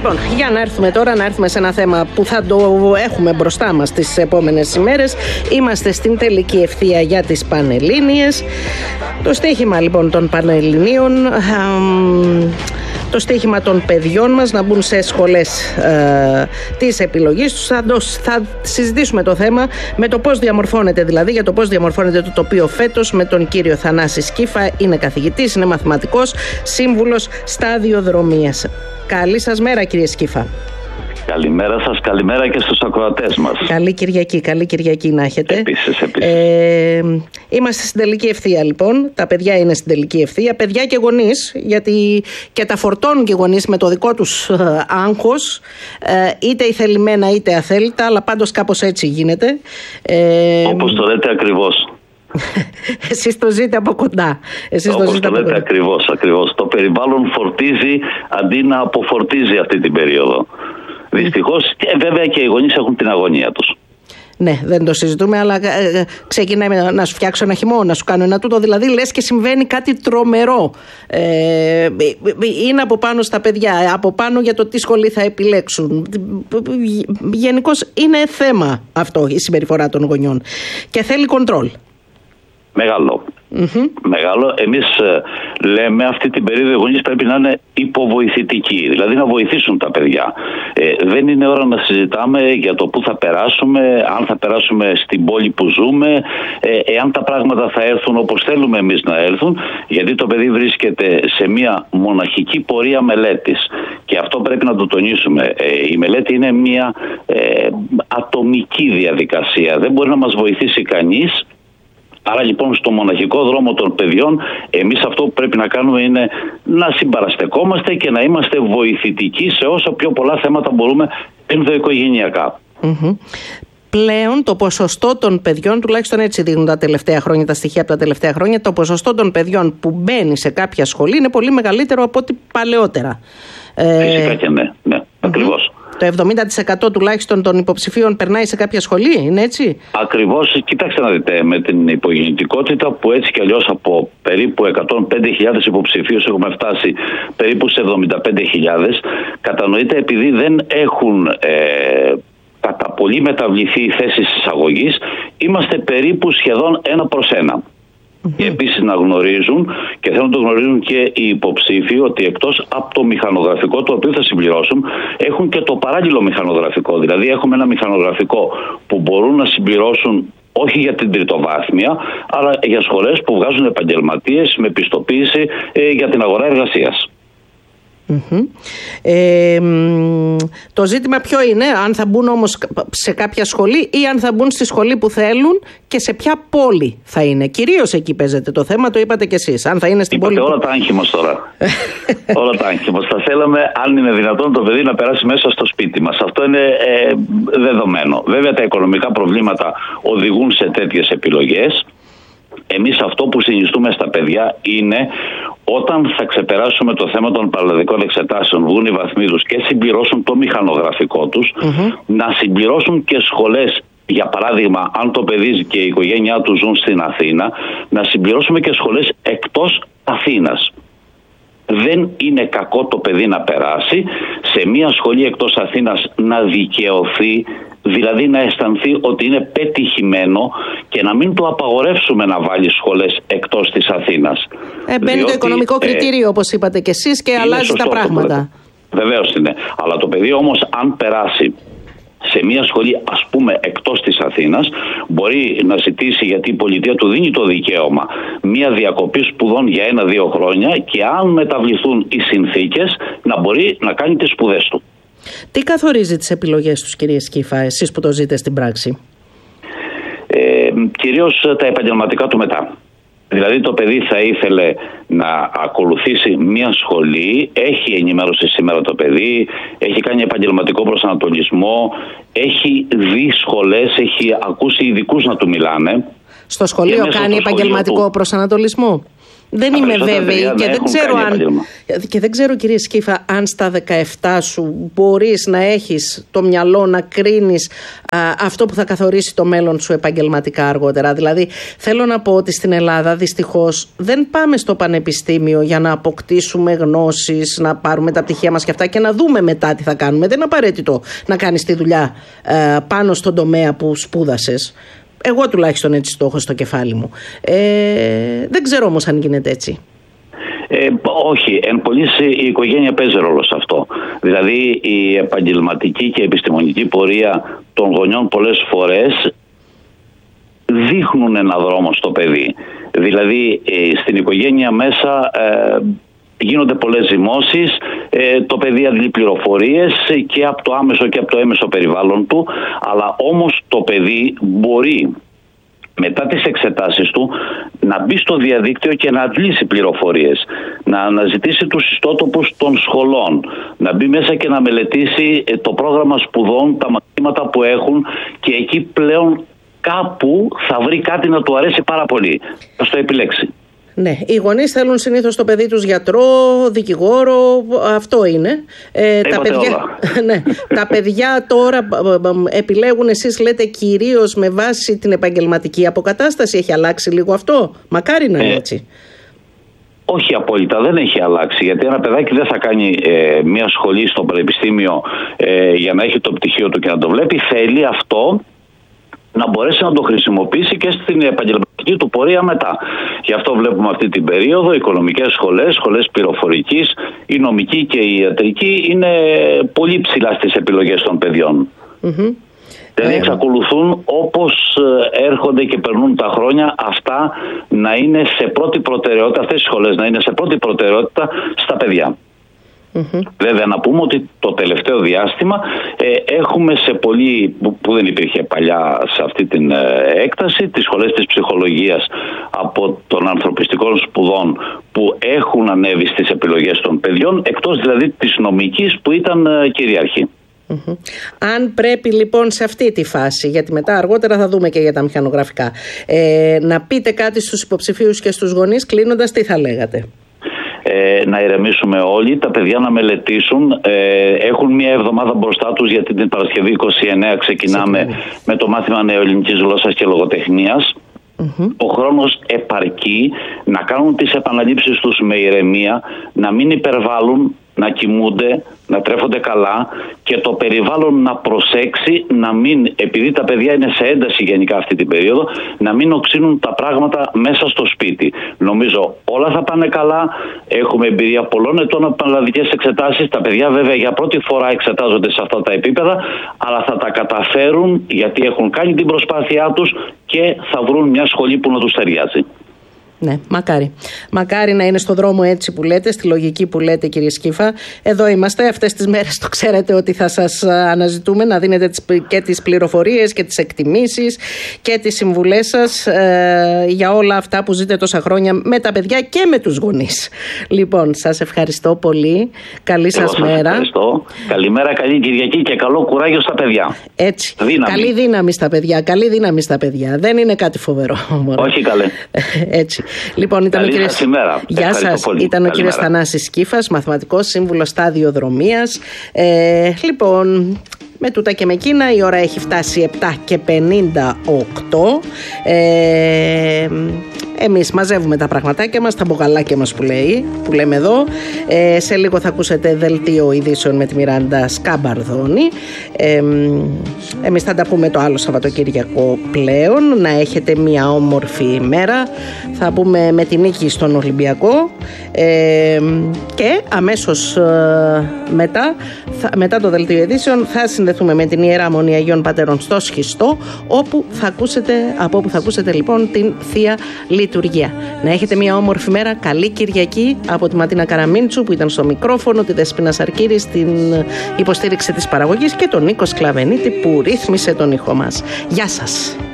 Λοιπόν, για να έρθουμε σε ένα θέμα που θα το έχουμε μπροστά μας τις επόμενες ημέρες. Είμαστε στην τελική ευθεία για τις Πανελλήνιες. Το στοίχημα λοιπόν των Πανελληνίων, το στοίχημα των παιδιών μας να μπουν σε σχολές της επιλογής τους. Θα συζητήσουμε το θέμα με το πώς διαμορφώνεται, δηλαδή για το πώς διαμορφώνεται το τοπίο φέτος, με τον κύριο Θανάση Σκύφα. Είναι καθηγητής, είναι μαθηματικός, σύμβουλος σταδιοδρομίας. Καλή σας μέρα, κύριε Σκύφα. Καλημέρα σας, καλημέρα και στους ακροατές μας. Καλή Κυριακή να έχετε. Επίσης. Είμαστε στην τελική ευθεία λοιπόν. Τα παιδιά είναι στην τελική ευθεία. Παιδιά και γονείς, γιατί και τα φορτώνουν και γονείς με το δικό τους άγχος, είτε ηθελημένα είτε αθέλητα, αλλά πάντως κάπως έτσι γίνεται. Όπως το λέτε ακριβώς. Εσείς το ζείτε από κοντά. Όπως το λέτε ακριβώς. Το περιβάλλον φορτίζει αντί να αποφορτίζει αυτή την περίοδο. Δυστυχώς, βέβαια και οι γονείς έχουν την αγωνία τους. Ναι, δεν το συζητούμε, αλλά ξεκινάει να σου φτιάξω ένα χυμό, να σου κάνω ένα τούτο. Δηλαδή, λες και συμβαίνει κάτι τρομερό. Είναι από πάνω στα παιδιά, από πάνω για το τι σχολή θα επιλέξουν. Γενικώς είναι θέμα αυτό η συμπεριφορά των γονιών. Και θέλει κοντρόλ. Μεγάλο. Εμείς λέμε αυτή την περίοδο οι γονείς πρέπει να είναι υποβοηθητικοί, δηλαδή να βοηθήσουν τα παιδιά. Δεν είναι ώρα να συζητάμε για το πού θα περάσουμε, αν θα περάσουμε στην πόλη που ζούμε, εάν τα πράγματα θα έρθουν όπως θέλουμε εμείς να έρθουν, γιατί το παιδί βρίσκεται σε μια μοναχική πορεία μελέτης και αυτό πρέπει να το τονίσουμε. Η μελέτη είναι μια ατομική διαδικασία, δεν μπορεί να μας βοηθήσει κανείς. Άρα λοιπόν στο μοναχικό δρόμο των παιδιών εμείς αυτό που πρέπει να κάνουμε είναι να συμπαραστεκόμαστε και να είμαστε βοηθητικοί σε όσο πιο πολλά θέματα μπορούμε ενδοοικογενειακά. Πλέον το ποσοστό των παιδιών, τουλάχιστον έτσι δείχνουν τα τελευταία χρόνια, τα στοιχεία από τα τελευταία χρόνια, το ποσοστό των παιδιών που μπαίνει σε κάποια σχολή είναι πολύ μεγαλύτερο από ό,τι παλαιότερα. Φυσικά και ναι, ακριβώς. Το 70% τουλάχιστον των υποψηφίων περνάει σε κάποια σχολή, είναι έτσι? Ακριβώς. Κοιτάξτε να δείτε, με την υπογεννητικότητα που έτσι κι αλλιώς από περίπου 105.000 υποψηφίους έχουμε φτάσει περίπου σε 75.000, κατανοείται επειδή δεν έχουν κατά πολύ μεταβληθεί οι θέσεις εισαγωγής, είμαστε περίπου σχεδόν 1/1. Και επίσης να γνωρίζουν, και θέλουν να το γνωρίζουν και οι υποψήφοι, ότι εκτός από το μηχανογραφικό το οποίο θα συμπληρώσουν, έχουν και το παράλληλο μηχανογραφικό. Δηλαδή έχουμε ένα μηχανογραφικό που μπορούν να συμπληρώσουν όχι για την τριτοβάθμια, αλλά για σχολές που βγάζουν επαγγελματίες με πιστοποίηση για την αγορά εργασίας. Το ζήτημα ποιο είναι, αν θα μπουν όμως σε κάποια σχολή ή αν θα μπουν στη σχολή που θέλουν και σε ποια πόλη θα είναι. Κυρίως εκεί παίζεται το θέμα, το είπατε κι εσείς. Αν θα είναι στην πόλη. Όλα τα άγχη μας τώρα. Όλα τα άγχη μας. Θα θέλαμε, αν είναι δυνατόν, το παιδί να περάσει μέσα στο σπίτι μας. Αυτό είναι δεδομένο. Βέβαια τα οικονομικά προβλήματα οδηγούν σε τέτοιες επιλογές. Εμείς αυτό που συνιστούμε στα παιδιά είναι όταν θα ξεπεράσουμε το θέμα των παραλλαδικών εξετάσεων, βγουν οι βαθμοί τους και συμπληρώσουν το μηχανογραφικό τους, να συμπληρώσουν και σχολές. Για παράδειγμα, αν το παιδί και η οικογένειά του ζουν στην Αθήνα, να συμπληρώσουμε και σχολές εκτός Αθήνας. Δεν είναι κακό το παιδί να περάσει σε μια σχολή εκτός Αθήνας, να δικαιωθεί, δηλαδή να αισθανθεί ότι είναι πετυχημένο και να μην του απαγορεύσουμε να βάλει σχολές εκτός της Αθήνας. Μπαίνει το οικονομικό κριτήριο όπως είπατε και εσείς και αλλάζει τα πράγματα. Βεβαίως είναι. Αλλά το παιδί όμως αν περάσει σε μια σχολή ας πούμε εκτός της Αθήνας, μπορεί να ζητήσει, γιατί η πολιτεία του δίνει το δικαίωμα, μια διακοπή σπουδών για 1-2 χρόνια και αν μεταβληθούν οι συνθήκες να μπορεί να κάνει τις σπουδές του. Τι καθορίζει τις επιλογές τους, κύριε Σκύφα, εσείς που το ζείτε στην πράξη? Κυρίως τα επαγγελματικά του μετά. Δηλαδή το παιδί θα ήθελε να ακολουθήσει μια σχολή, έχει ενημέρωση σήμερα το παιδί, έχει κάνει επαγγελματικό προσανατολισμό, έχει δει σχολές, έχει ακούσει ειδικούς να του μιλάνε. Στο σχολείο κάνει επαγγελματικό προσανατολισμό? Δεν είμαι βέβαιη και δεν ξέρω κύριε Σκύφα αν στα 17 σου μπορείς να έχεις το μυαλό να κρίνεις αυτό που θα καθορίσει το μέλλον σου επαγγελματικά αργότερα. Δηλαδή θέλω να πω ότι στην Ελλάδα δυστυχώς δεν πάμε στο πανεπιστήμιο για να αποκτήσουμε γνώσεις, να πάρουμε τα πτυχία μας και αυτά και να δούμε μετά τι θα κάνουμε. Δεν είναι απαραίτητο να κάνεις τη δουλειά πάνω στον τομέα που σπούδασες. Εγώ τουλάχιστον έτσι το έχω στο κεφάλι μου. Δεν ξέρω όμως αν γίνεται έτσι. Όχι, εν πολλοίς η οικογένεια παίζει ρόλο σε αυτό. Δηλαδή η επαγγελματική και επιστημονική πορεία των γονιών πολλές φορές δείχνουν ένα δρόμο στο παιδί. Δηλαδή στην οικογένεια μέσα γίνονται πολλές ζυμώσεις, το παιδί αντλεί πληροφορίες και από το άμεσο και από το έμεσο περιβάλλον του, αλλά όμως το παιδί μπορεί μετά τις εξετάσεις του να μπει στο διαδίκτυο και να αντλήσει πληροφορίες, να αναζητήσει τους ιστότοπους των σχολών, να μπει μέσα και να μελετήσει το πρόγραμμα σπουδών, τα μαθήματα που έχουν και εκεί πλέον κάπου θα βρει κάτι να του αρέσει πάρα πολύ. Θα το επιλέξει. Ναι, οι γονείς θέλουν συνήθως το παιδί τους γιατρό, δικηγόρο, αυτό είναι. Τα παιδιά τώρα επιλέγουν, εσείς λέτε, κυρίως με βάση την επαγγελματική αποκατάσταση. Έχει αλλάξει λίγο αυτό? Μακάρι να είναι έτσι. Όχι απόλυτα, δεν έχει αλλάξει. Γιατί ένα παιδάκι δεν θα κάνει μια σχολή στο πανεπιστήμιο για να έχει το πτυχίο του και να το βλέπει. Θέλει αυτό να μπορέσει να το χρησιμοποιήσει και στην επαγγελματική του πορεία μετά. Γι' αυτό βλέπουμε αυτή την περίοδο οικονομικές σχολές, σχολές πληροφορικής, η νομική και η ιατρική είναι πολύ ψηλά στις επιλογές των παιδιών. Δηλαδή εξακολουθούν όπως έρχονται και περνούν τα χρόνια αυτά να είναι σε πρώτη προτεραιότητα, αυτές οι σχολές να είναι σε πρώτη προτεραιότητα στα παιδιά. Βέβαια να πούμε ότι το τελευταίο διάστημα έχουμε σε πολύ που δεν υπήρχε παλιά σε αυτή την έκταση τις σχολές της ψυχολογίας από των ανθρωπιστικών σπουδών που έχουν ανέβει στις επιλογές των παιδιών, εκτός δηλαδή της νομικής που ήταν κυρίαρχη. Αν πρέπει λοιπόν σε αυτή τη φάση, γιατί μετά αργότερα θα δούμε και για τα μηχανογραφικά, να πείτε κάτι στους υποψηφίους και στους γονείς, κλείνοντας, τι θα λέγατε? Να ηρεμήσουμε όλοι, τα παιδιά να μελετήσουν. Έχουν μια εβδομάδα μπροστά τους, γιατί την Παρασκευή 29 ξεκινάμε με το μάθημα νεοελληνικής γλώσσας και λογοτεχνίας. Ο χρόνος επαρκεί να κάνουν τις επαναλήψεις τους με ηρεμία, να μην υπερβάλλουν, να κοιμούνται, να τρέφονται καλά και το περιβάλλον να προσέξει, να μην, επειδή τα παιδιά είναι σε ένταση γενικά αυτή την περίοδο, να μην οξύνουν τα πράγματα μέσα στο σπίτι. Νομίζω όλα θα πάνε καλά. Έχουμε εμπειρία πολλών ετών από πανελλαδικές εξετάσεις. Τα παιδιά βέβαια για πρώτη φορά εξετάζονται σε αυτά τα επίπεδα, αλλά θα τα καταφέρουν γιατί έχουν κάνει την προσπάθειά τους και θα βρουν μια σχολή που να τους ταιριάζει. Ναι, μακάρι. Μακάρι να είναι στο δρόμο έτσι που λέτε, στη λογική που λέτε, κύριε Σκύφα. Εδώ είμαστε αυτές τις μέρες, το ξέρετε ότι θα σας αναζητούμε, να δίνετε και τις πληροφορίες και τις εκτιμήσεις και τις συμβουλές σας για όλα αυτά που ζείτε τόσα χρόνια με τα παιδιά και με τους γονείς. Λοιπόν, σας ευχαριστώ πολύ. Καλή σας μέρα. Ευχαριστώ. Καλημέρα, καλή Κυριακή και καλό κουράγιο στα παιδιά. Έτσι. Καλή δύναμη στα παιδιά. Καλή δύναμη στα παιδιά. Δεν είναι κάτι φοβερό. Όχι καλέ. Έτσι. Λοιπόν, ήταν Γεια σας. Ήταν ο κύριος Θανάσης Σκύφας, μαθηματικός σύμβουλος σταδιοδρομίας. Λοιπόν, με τούτα και με εκείνα η ώρα έχει φτάσει 7:58. Εμείς μαζεύουμε τα πραγματάκια μας, τα μπογαλάκια μας που λέμε εδώ. Σε λίγο θα ακούσετε δελτίο ειδήσεων με τη Μιράντα Σκαμπαρδόνη. Εμείς θα τα πούμε το άλλο Σαββατοκύριακο πλέον. Να έχετε μια όμορφη ημέρα. Θα μπούμε με τη νίκη στον Ολυμπιακό. Και αμέσως μετά το δελτίο ειδήσεων θα συνδεθούμε με την Ιερά Μονή Αγίων Πατέρων στο Σχιστό, από όπου θα ακούσετε λοιπόν την Θεία Λειτουργία. Να έχετε μια όμορφη μέρα. Καλή Κυριακή από τη Ματίνα Καραμίντσου που ήταν στο μικρόφωνο, τη Δεσπίνα Σαρκύρη στην υποστήριξη της παραγωγής και τον Νίκο Σκλαβενίτη που ρύθμισε τον ήχο μας. Γεια σας.